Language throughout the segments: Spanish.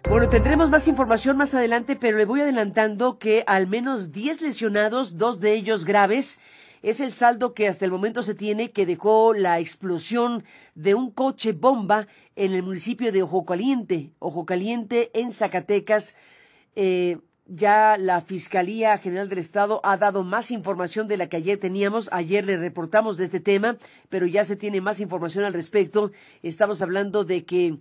Bueno, tendremos más información más adelante, pero le voy adelantando que al menos 10 lesionados, 2 de ellos graves, es el saldo que hasta el momento se tiene, que dejó la explosión de un coche bomba en el municipio de Ojo Caliente en Zacatecas. Ya la Fiscalía General del Estado ha dado más información de la que ayer teníamos. Ayer le reportamos de este tema, pero ya se tiene más información al respecto. Estamos hablando de que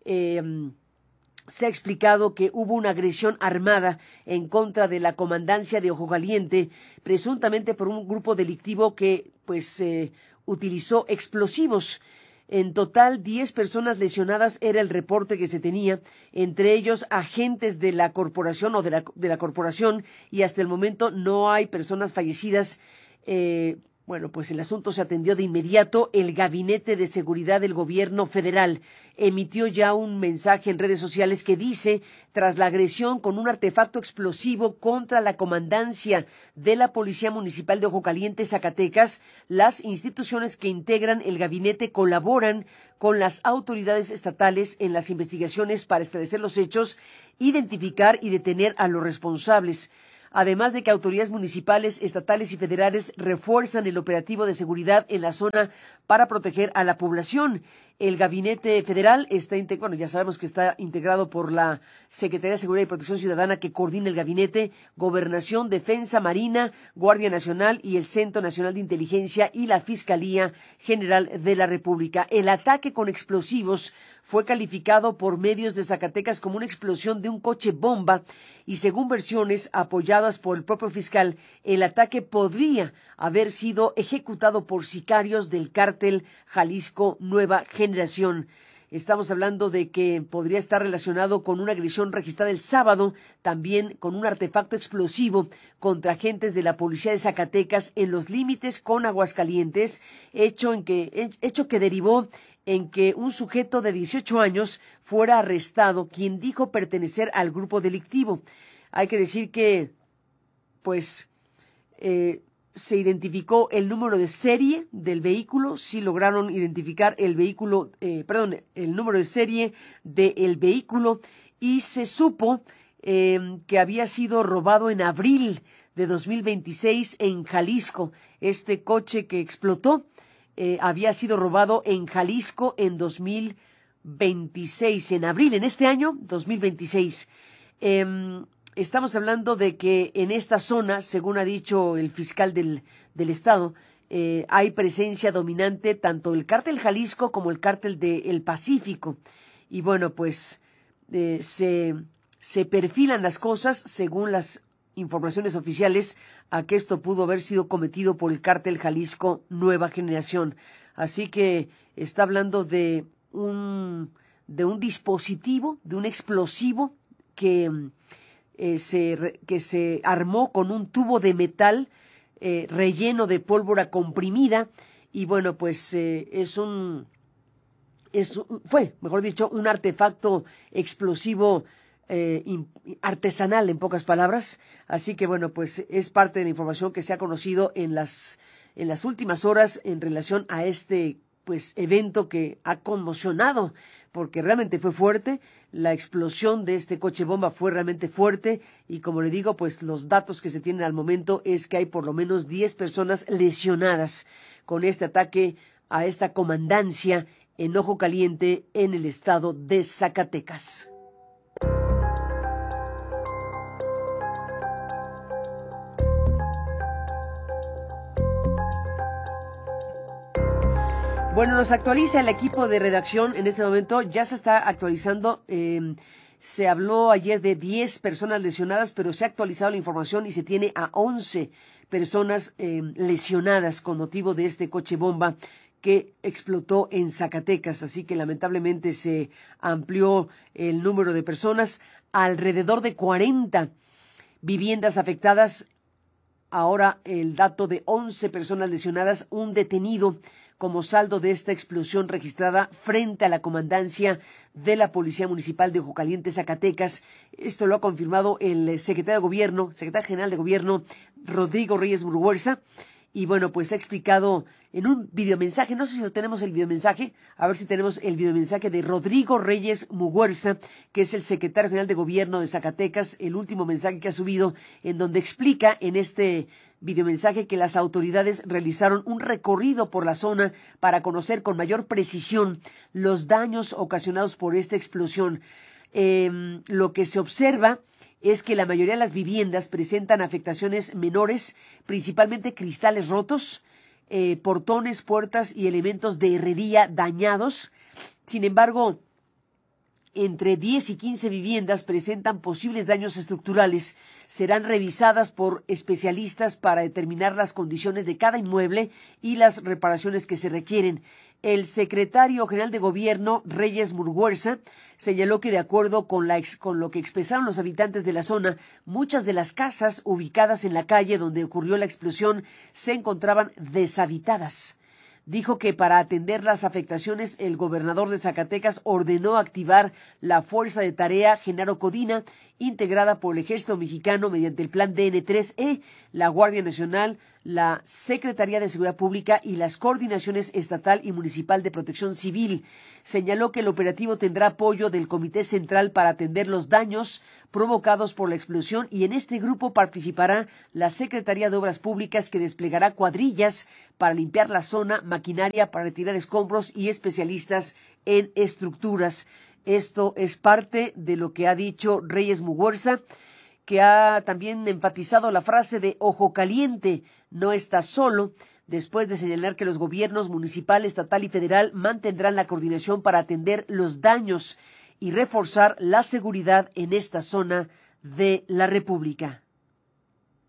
se ha explicado que hubo una agresión armada en contra de la comandancia de Ojo Caliente, presuntamente por un grupo delictivo que utilizó explosivos. En total, 10 personas lesionadas era el reporte que se tenía, entre ellos agentes de la corporación o de la corporación, y hasta el momento no hay personas fallecidas. Bueno, pues el asunto se atendió de inmediato. El Gabinete de Seguridad del Gobierno Federal emitió ya un mensaje en redes sociales que dice: tras la agresión con un artefacto explosivo contra la comandancia de la Policía Municipal de Ojo Caliente, Zacatecas, las instituciones que integran el gabinete colaboran con las autoridades estatales en las investigaciones para esclarecer los hechos, identificar y detener a los responsables. Además de que autoridades municipales, estatales y federales refuerzan el operativo de seguridad en la zona para proteger a la población. El Gabinete Federal está integrado, ya sabemos que está integrado por la Secretaría de Seguridad y Protección Ciudadana, que coordina el gabinete, Gobernación, Defensa, Marina, Guardia Nacional y el Centro Nacional de Inteligencia y la Fiscalía General de la República. El ataque con explosivos fue calificado por medios de Zacatecas como una explosión de un coche bomba y, según versiones apoyadas por el propio fiscal, el ataque podría haber sido ejecutado por sicarios del cártel Jalisco Nueva Generación. Estamos hablando de que podría estar relacionado con una agresión registrada el sábado, también con un artefacto explosivo contra agentes de la policía de Zacatecas en los límites con Aguascalientes, hecho que derivó en que un sujeto de 18 años fuera arrestado, quien dijo pertenecer al grupo delictivo. Hay que decir que, se identificó el número de serie del vehículo. Sí lograron identificar el número de serie del vehículo, y se supo que había sido robado en abril de 2026 en Jalisco. Este coche que explotó había sido robado en Jalisco en 2026, en abril, en este año 2026. Estamos hablando de que en esta zona, según ha dicho el fiscal del estado, hay presencia dominante tanto el cártel Jalisco como el cártel del Pacífico. Y bueno, se perfilan las cosas según las informaciones oficiales a que esto pudo haber sido cometido por el cártel Jalisco Nueva Generación. Así que está hablando de un dispositivo, de un explosivo que se armó con un tubo de metal relleno de pólvora comprimida, y bueno, fue un artefacto explosivo artesanal, en pocas palabras. Así que bueno, es parte de la información que se ha conocido en las últimas horas en relación a este evento que ha conmocionado, porque realmente fue fuerte. La explosión de este coche bomba fue realmente fuerte, y como le digo, los datos que se tienen al momento es que hay por lo menos 10 personas lesionadas con este ataque a esta comandancia en Ojo Caliente en el estado de Zacatecas. Bueno, nos actualiza el equipo de redacción en este momento. Ya se está actualizando. Se habló ayer de 10 personas lesionadas, pero se ha actualizado la información y se tiene a 11 personas lesionadas con motivo de este coche bomba que explotó en Zacatecas. Así que lamentablemente se amplió el número de personas. Alrededor de 40 viviendas afectadas. Ahora el dato de 11 personas lesionadas, un detenido como saldo de esta explosión registrada frente a la comandancia de la Policía Municipal de Ojo Caliente, Zacatecas. Esto lo ha confirmado el secretario general de Gobierno, Rodrigo Reyes Burguerza, Y bueno, pues ha explicado en un videomensaje, no sé si lo tenemos el videomensaje, a ver si tenemos el videomensaje de Rodrigo Reyes Muguerza, que es el secretario general de gobierno de Zacatecas, el último mensaje que ha subido, en donde explica en este videomensaje que las autoridades realizaron un recorrido por la zona para conocer con mayor precisión los daños ocasionados por esta explosión. Lo que se observa es que la mayoría de las viviendas presentan afectaciones menores, principalmente cristales rotos, portones, puertas y elementos de herrería dañados. Sin embargo, entre 10 y 15 viviendas presentan posibles daños estructurales. Serán revisadas por especialistas para determinar las condiciones de cada inmueble y las reparaciones que se requieren. El secretario general de Gobierno, Reyes Muguerza, señaló que de acuerdo con lo que expresaron los habitantes de la zona, muchas de las casas ubicadas en la calle donde ocurrió la explosión se encontraban deshabitadas. Dijo que para atender las afectaciones, el gobernador de Zacatecas ordenó activar la Fuerza de Tarea Genaro Codina, integrada por el Ejército Mexicano mediante el Plan DN3E, la Guardia Nacional, la Secretaría de Seguridad Pública y las Coordinaciones Estatal y Municipal de Protección Civil. Señaló que el operativo tendrá apoyo del Comité Central para atender los daños provocados por la explosión y en este grupo participará la Secretaría de Obras Públicas, que desplegará cuadrillas para limpiar la zona, maquinaria para retirar escombros y especialistas en estructuras. Esto es parte de lo que ha dicho Reyes Muguerza, que ha también enfatizado la frase de ojo caliente, no está solo, después de señalar que los gobiernos municipal, estatal y federal mantendrán la coordinación para atender los daños y reforzar la seguridad en esta zona de la República.